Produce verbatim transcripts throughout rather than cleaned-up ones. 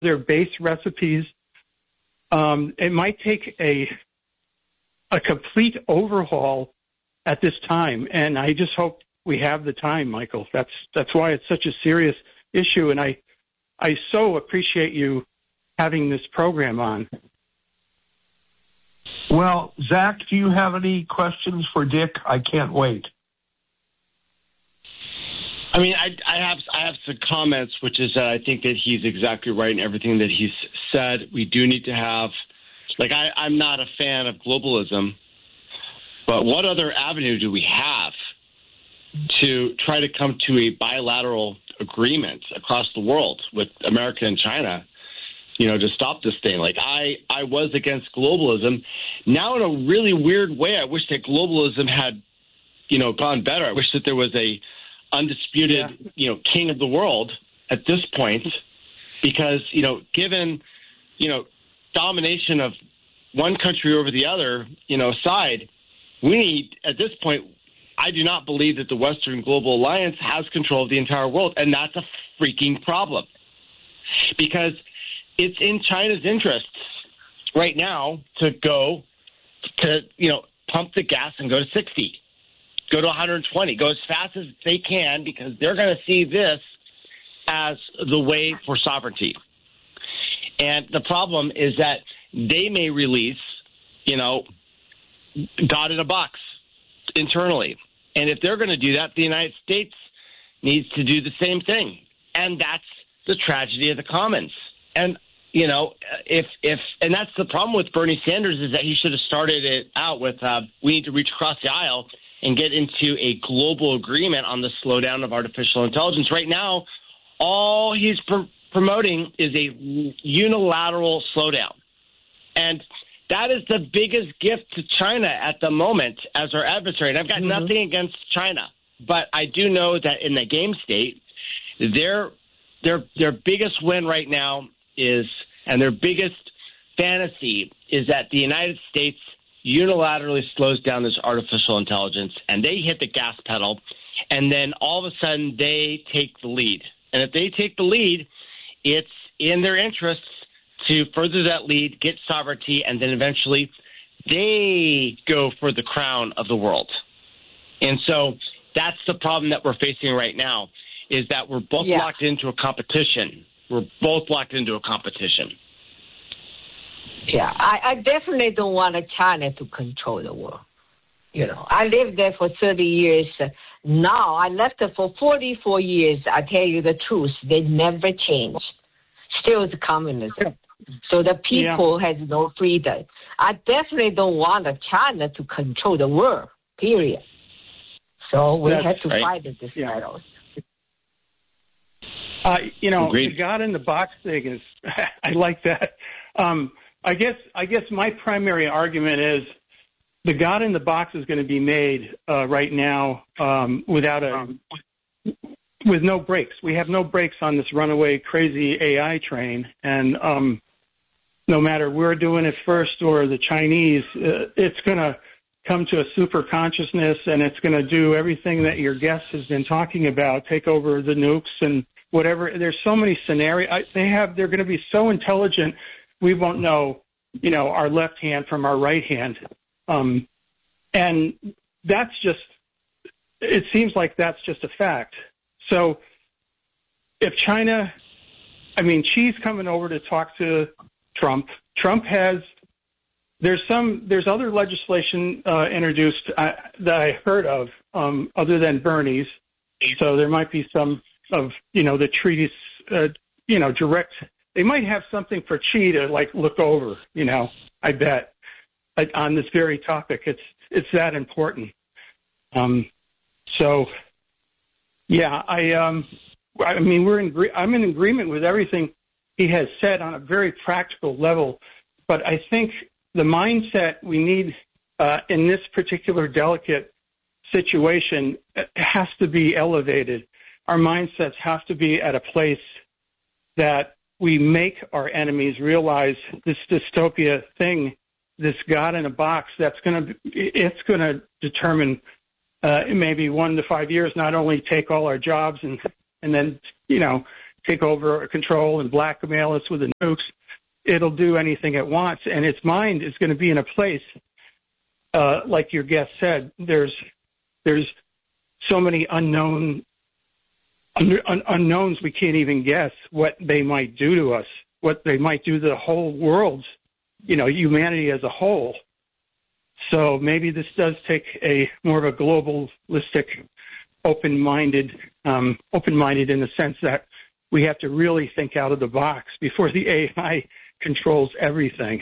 their base recipes. Um, it might take a a complete overhaul at this time, and I just hope we have the time, Michael. That's that's why it's such a serious issue, and I I so appreciate you having this program on. Well, Zach, do you have any questions for Dick? I can't wait. I mean, I, I have I have some comments, which is that I think that he's exactly right in everything that he's said. We do need to have, like, I, I'm not a fan of globalism, but what other avenue do we have to try to come to a bilateral agreement across the world with America and China, you know, to stop this thing? Like, I, I was against globalism. Now, in a really weird way, I wish that globalism had, you know, gone better. I wish that there was a undisputed, yeah. you know, king of the world at this point, because, you know, given, you know, domination of one country over the other, you know, side, we need, at this point, I do not believe that the Western Global Alliance has control of the entire world, and that's a freaking problem, because it's in China's interests right now to go to, you know, pump the gas and go to sixty. Go to one hundred twenty, go as fast as they can, because they're going to see this as the way for sovereignty. And the problem is that they may release, you know, God in a box internally. And if they're going to do that, the United States needs to do the same thing. And that's the tragedy of the commons. And, you know, if, if, and that's the problem with Bernie Sanders, is that he should have started it out with, uh, we need to reach across the aisle and get into a global agreement on the slowdown of artificial intelligence. Right now, all he's pr- promoting is a unilateral slowdown. And that is the biggest gift to China at the moment as our adversary. And I've got mm-hmm. nothing against China, but I do know that in the game state, their their their biggest win right now is, and their biggest fantasy is that the United States unilaterally slows down this artificial intelligence, and they hit the gas pedal, and then all of a sudden they take the lead. And if they take the lead, it's in their interests to further that lead, get sovereignty, and then eventually they go for the crown of the world. And so that's the problem that we're facing right now, is that we're both yeah. locked into a competition. We're both locked into a competition. Yeah, I, I definitely don't want China to control the world. You know, I lived there for thirty years. Now I left it for forty-four years. I tell you the truth, they never change. Still it's communism. So the people yeah. has no freedom. I definitely don't want China to control the world, period. So we That's have to right. fight this yeah. battle. Uh, you know, Agreed. the God in the box thing is, I like that. Um, I guess I guess my primary argument is the God in the box is going to be made uh, right now um, without a with no brakes. We have no brakes on this runaway crazy A I train, and um, no matter we're doing it first or the Chinese, uh, it's going to come to a super consciousness, and it's going to do everything that your guest has been talking about, take over the nukes and whatever. There's so many scenarios. I, they have. They're going to be so intelligent, we won't know, you know, our left hand from our right hand. Um, and that's just, it seems like that's just a fact. So if China, I mean, Xi's coming over to talk to Trump. Trump has, there's some, there's other legislation uh, introduced uh, that I heard of um, other than Bernie's. So there might be some of, you know, the treaties, uh, you know, direct, they might have something for Xi to, like, look over, you know, I bet, on this very topic. It's it's that important. Um, so, yeah, I um, I mean, we're in, I'm in agreement with everything he has said on a very practical level, but I think the mindset we need uh, in this particular delicate situation has to be elevated. Our mindsets have to be at a place that we make our enemies realize this dystopia thing, this God in a box, that's going to, it's going to determine uh, maybe one to five years, not only take all our jobs and, and then, you know, take over or control and blackmail us with the nukes. It'll do anything it wants, and its mind is going to be in a place, uh, like your guest said, there's there's so many unknown un, un, unknowns we can't even guess what they might do to us, what they might do to the whole world, you know, humanity as a whole. So maybe this does take a more of a globalistic, open-minded, um, open-minded in the sense that we have to really think out of the box before the A I controls everything.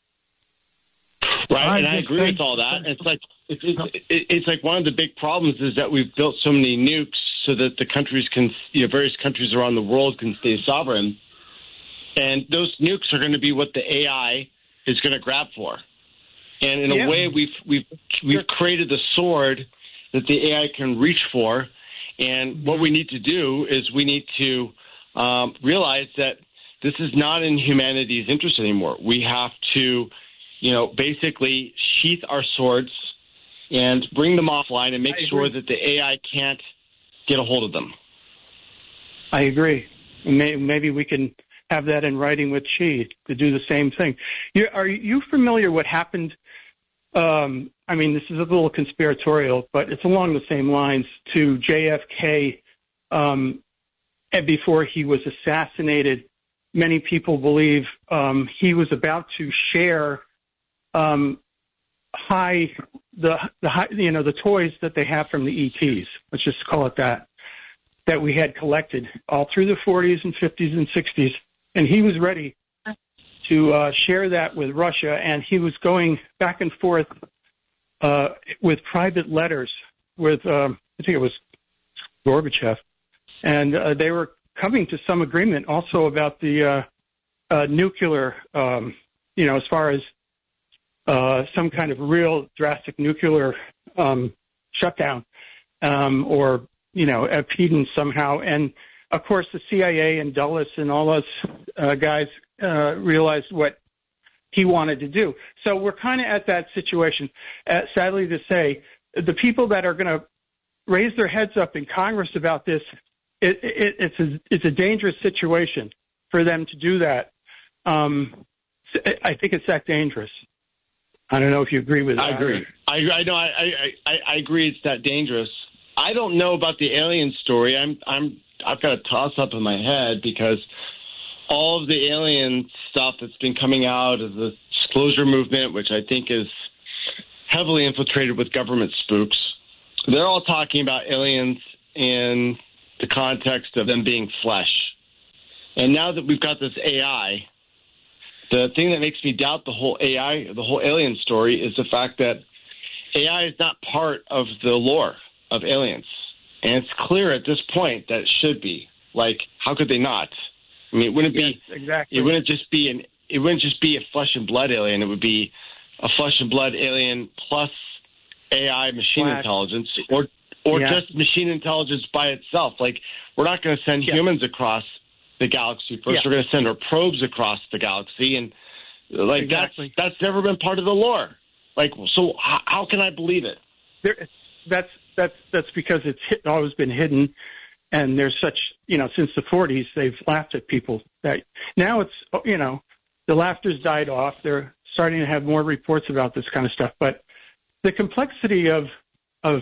Right, and I agree with all that. It's like it's, it's, it's like one of the big problems is that we've built so many nukes so that the countries can, you know, various countries around the world can stay sovereign, and those nukes are going to be what the A I is going to grab for. And in yeah. a way, we've we've we've created the sword that the A I can reach for. And what we need to do is we need to um, realize that this is not in humanity's interest anymore. We have to, you know, basically sheath our swords and bring them offline and make sure that the A I can't get a hold of them. I agree. Maybe we can have that in writing with Xi to do the same thing. You, are you familiar what happened? Um, I mean, this is a little conspiratorial, but it's along the same lines to J F K um, and before he was assassinated. Many people believe um, he was about to share um, high the the high, you know the toys that they have from the E Ts. Let's just call it that. That we had collected all through the forties and fifties and sixties, and he was ready to uh, share that with Russia, and he was going back and forth uh, with private letters with, um, I think it was Gorbachev, and uh, they were coming to some agreement also about the uh, uh, nuclear, um, you know, as far as uh, some kind of real drastic nuclear um, shutdown um, or, you know, impedance somehow. And, of course, the C I A and Dulles and all those uh, guys Uh, realized what he wanted to do. So we're kind of at that situation. Uh, sadly to say, the people that are going to raise their heads up in Congress about this, it, it, it's, a, it's a dangerous situation for them to do that. Um, I think it's that dangerous. I don't know if you agree with that. I agree. I, I know. I, I, I agree. It's that dangerous. I don't know about the alien story. I'm I'm I've got a toss up in my head because all of the alien stuff that's been coming out of the disclosure movement, which I think is heavily infiltrated with government spooks, they're all talking about aliens in the context of them being flesh. And now that we've got this A I, the thing that makes me doubt the whole A I, the whole alien story, is the fact that A I is not part of the lore of aliens. And it's clear at this point that it should be. Like, how could they not? I mean, it wouldn't yes, be exactly. It wouldn't just be an it wouldn't just be a flesh and blood alien. It would be a flesh and blood alien plus A I machine Flash. intelligence, or or yeah. just machine intelligence by itself. Like, we're not going to send yeah. humans across the galaxy first. Yeah. We're going to send our probes across the galaxy, and like exactly. that's that's never been part of the lore. Like, so how, how can I believe it? There, that's that's that's because it's hit, always been hidden. And there's such, you know, since the forties, they've laughed at people. That now it's, you know, the laughter's died off. They're starting to have more reports about this kind of stuff. But the complexity of of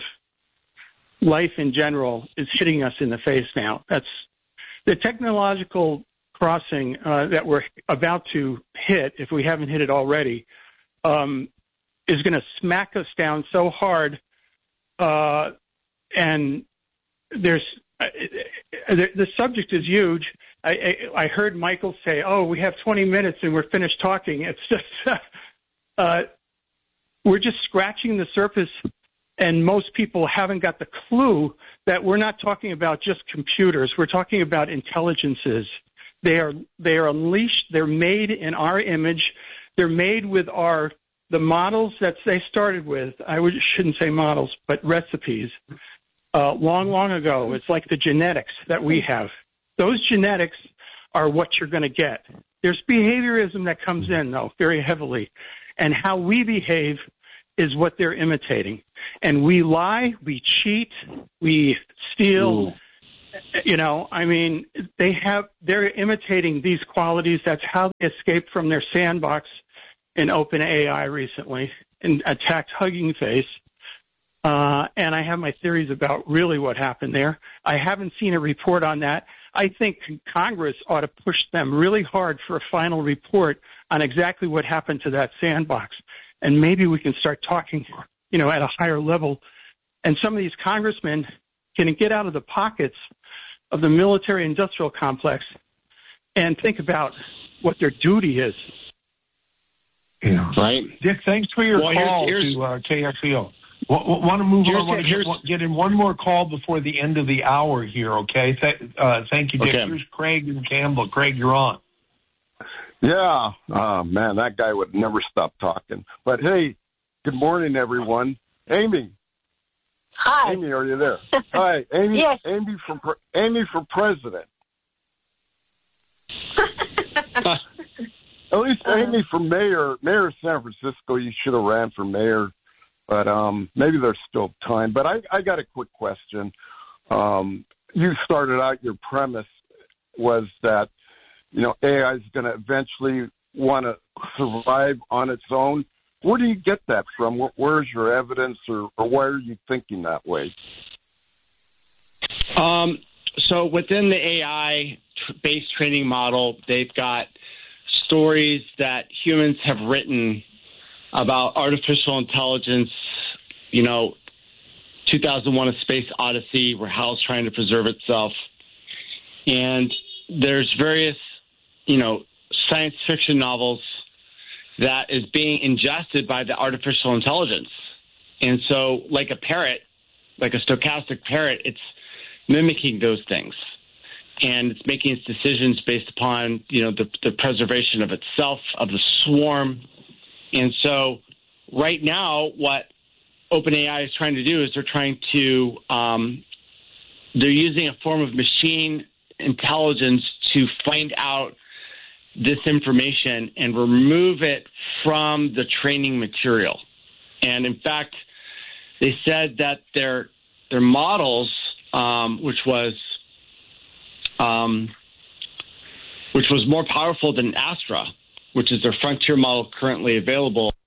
life in general is hitting us in the face now. That's the technological crossing uh, that we're about to hit, if we haven't hit it already, um, is going to smack us down so hard. Uh, and there's the subject is huge. I, I, I heard Michael say, "Oh, we have twenty minutes and we're finished talking." It's just uh, we're just scratching the surface, and most people haven't got the clue that we're not talking about just computers. We're talking about intelligences. They are they are unleashed. They're made in our image. They're made with our the models that they started with. I would, shouldn't say models, but recipes. Uh, long, long ago, it's like the genetics that we have. Those genetics are what you're going to get. There's behaviorism that comes in, though, very heavily. And how we behave is what they're imitating. And we lie, we cheat, we steal, You know, I mean, they have, they're imitating these qualities. That's how they escaped from their sandbox in OpenAI recently and attacked Hugging Face. Uh, and I have my theories about really what happened there. I haven't seen a report on that. I think Congress ought to push them really hard for a final report on exactly what happened to that sandbox. And maybe we can start talking, you know, at a higher level. And some of these congressmen can get out of the pockets of the military-industrial complex and think about what their duty is. Yeah. Right. Dick, thanks for your well, call here's, here's, to uh, K F E O. Want to move on? Want to get, get in one more call before the end of the hour here, okay? Th- uh, thank you, Dick. Okay. Here's Craig and Campbell. Craig, you're on. Yeah. Oh, man, that guy would never stop talking. But, hey, good morning, everyone. Amy. Hi. Amy, are you there? Hi, Amy. Yes. Amy for Amy for president. At least uh-huh. Amy for mayor. Mayor of San Francisco. You should have ran for mayor, but um, maybe there's still time. But I, I got a quick question. Um, you started out, your premise was that, you know, A I is going to eventually want to survive on its own. Where do you get that from? Where's your evidence, or, or why are you thinking that way? Um, so within the A I-based training model, they've got stories that humans have written about artificial intelligence, you know, two thousand one: A Space Odyssey, where HAL's trying to preserve itself. And there's various, you know, science fiction novels that is being ingested by the artificial intelligence. And so, like a parrot, like a stochastic parrot, it's mimicking those things. And it's making its decisions based upon, you know, the, the preservation of itself, of the swarm. And so right now, what OpenAI is trying to do is they're trying to, um, they're using a form of machine intelligence to find out this information and remove it from the training material. And in fact, they said that their their models, um, which was um, which was more powerful than Astra, which is their frontier model currently available,